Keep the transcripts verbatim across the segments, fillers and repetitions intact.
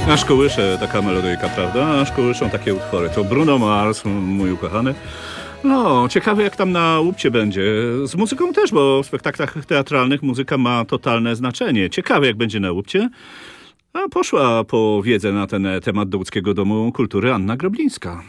Aż kołysze taka melodyjka, prawda? Aż kołyszą takie utwory. To Bruno Mars, mój ukochany. No, ciekawe jak tam na łupcie będzie. Z muzyką też, bo w spektaklach teatralnych muzyka ma totalne znaczenie. Ciekawe jak będzie na łupcie. A poszła po wiedzę na ten temat do Łódzkiego Domu Kultury Anna Groblińska.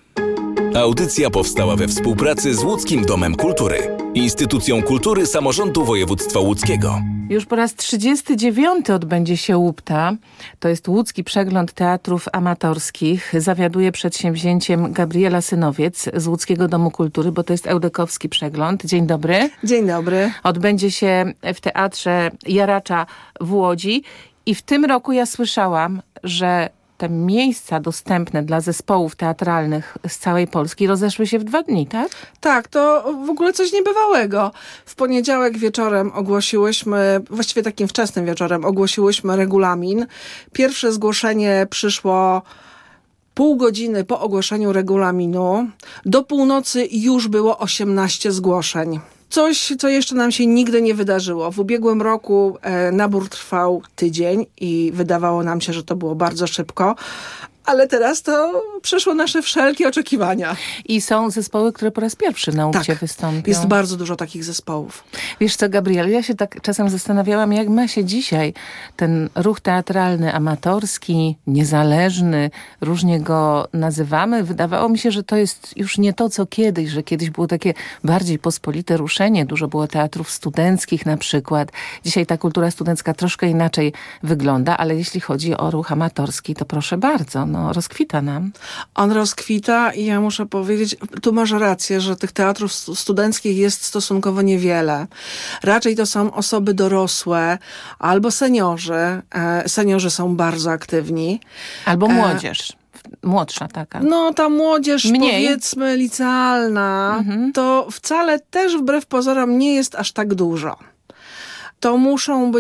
Audycja powstała we współpracy z Łódzkim Domem Kultury, instytucją kultury samorządu województwa łódzkiego. Już po raz trzydziesty dziewiąty odbędzie się łupta. To jest Łódzki Przegląd Teatrów Amatorskich. Zawiaduje przedsięwzięciem Gabriela Synowiec z Łódzkiego Domu Kultury, bo to jest eudekowski przegląd. Dzień dobry. Dzień dobry. Odbędzie się w Teatrze Jaracza w Łodzi. I w tym roku ja słyszałam, że te miejsca dostępne dla zespołów teatralnych z całej Polski rozeszły się w dwa dni, tak? Tak, to w ogóle coś niebywałego. W poniedziałek wieczorem ogłosiłyśmy, właściwie takim wczesnym wieczorem, ogłosiłyśmy regulamin. Pierwsze zgłoszenie przyszło pół godziny po ogłoszeniu regulaminu. Do północy już było osiemnaście zgłoszeń. Coś, co jeszcze nam się nigdy nie wydarzyło. W ubiegłym roku e, nabór trwał tydzień i wydawało nam się, że to było bardzo szybko. Ale teraz to przeszło nasze wszelkie oczekiwania. I są zespoły, które po raz pierwszy na łupcie Tak, wystąpią. jest bardzo dużo takich zespołów. Wiesz co, Gabriel, ja się tak czasem zastanawiałam, jak ma się dzisiaj ten ruch teatralny, amatorski, niezależny, różnie go nazywamy. Wydawało mi się, że to jest już nie to, co kiedyś, że kiedyś było takie bardziej pospolite ruszenie. Dużo było teatrów studenckich na przykład. Dzisiaj ta kultura studencka troszkę inaczej wygląda, ale jeśli chodzi o ruch amatorski, to proszę bardzo, no rozkwita nam. On rozkwita i ja muszę powiedzieć, tu masz rację, że tych teatrów studenckich jest stosunkowo niewiele. Raczej to są osoby dorosłe albo seniorzy. E, seniorzy są bardzo aktywni. Albo młodzież. E, Młodsza taka. No ta młodzież, Mniej. powiedzmy licealna, mhm. to wcale też wbrew pozorom nie jest aż tak dużo. To muszą być